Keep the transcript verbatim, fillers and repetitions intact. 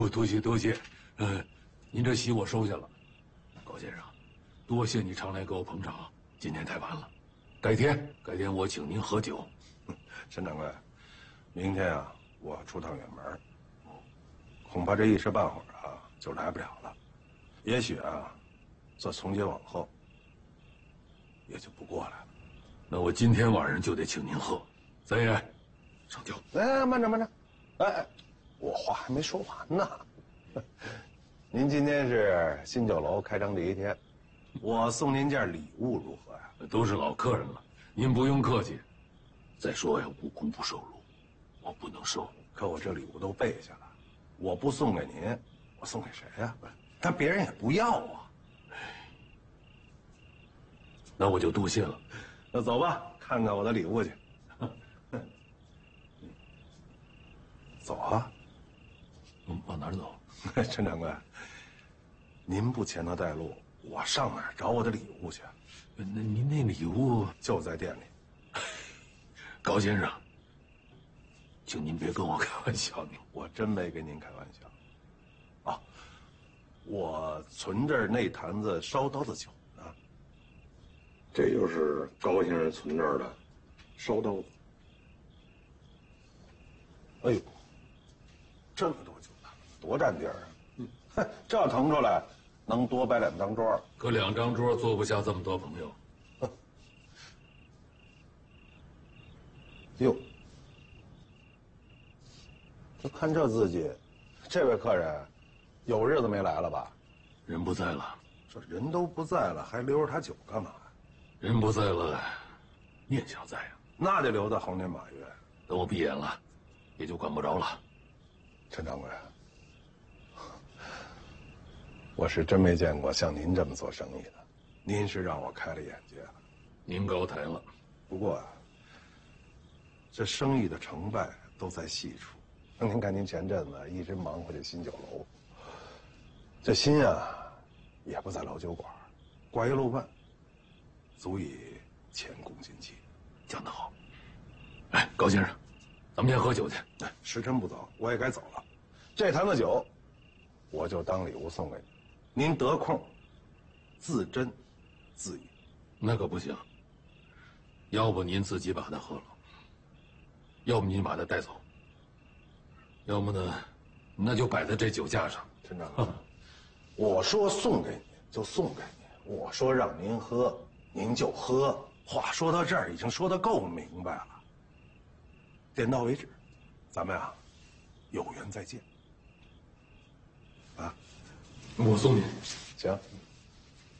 我多谢多谢，嗯，您这席我收下了。高先生，多谢你常来给我捧场，今天太晚了，改天改天我请您喝酒。 陈掌柜，明天啊，我出趟远门，恐怕这一时半会儿啊就来不了了。也许啊，这从今往后也就不过来了。 那我今天晚上就得请您喝。三爷，上酒。 哎，慢着慢着，哎哎，我话还没说完呢。您今天是新酒楼开张第一天，我送您件礼物如何呀？ 都是老客人了，您不用客气。再说呀，无功不受禄，我不能收。 可我这礼物都备下了，我不送给您，我送给谁呀？但别人也不要啊。 那我就多谢了。 那走吧，看看我的礼物去。走啊！ 往哪儿走？ 陈掌柜，您不前头带路，我上哪儿找我的礼物去？ 那您那礼物就在店里。 高先生，请您别跟我开玩笑，您我真没跟您开玩笑。啊，我存着那坛子烧刀子酒呢。 这就是高先生存这儿的烧刀子。 哎呦，这么多酒坛子，多占地儿啊！哼，这腾出来能多摆两张桌。 可两张桌坐不下这么多朋友。 哟，就看这字迹，这位客人有日子没来了吧？ 人不在了。 这人都不在了，还留着他酒干嘛呀？ 人不在了，念想在呀。 那得留到猴年马月。 等我闭眼了，也就管不着了。 陈掌柜，我是真没见过像您这么做生意的，您是让我开了眼界了。 您高抬了。 不过啊，这生意的成败都在细处。您看，您前阵子一直忙活这新酒楼，这心啊，也不在老酒馆，挂一路办，足以前功尽弃。 讲得好。哎，高先生，咱们先喝酒去。 哎，时辰不早，我也该走了。这坛子酒，我就当礼物送给您，您得空自斟自饮。 那可不行，要不您自己把它喝了，要不您把它带走，要么呢，那就摆在这酒架上。 陈长官，我说送给您就送给您，我说让您喝您就喝。话说到这儿，已经说得够明白了。点到为止，咱们啊，有缘再见。啊， 我送您。 行。